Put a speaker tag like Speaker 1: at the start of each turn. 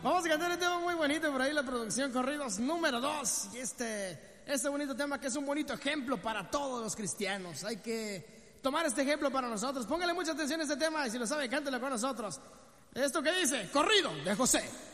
Speaker 1: Vamos a cantar un tema muy bonito por ahí, la producción Corridos número 2. Y este bonito tema que es un bonito ejemplo para todos los cristianos. Hay que tomar este ejemplo para nosotros. Póngale mucha atención a este tema y si lo sabe, cántelo con nosotros. Esto que dice, Corrido de José.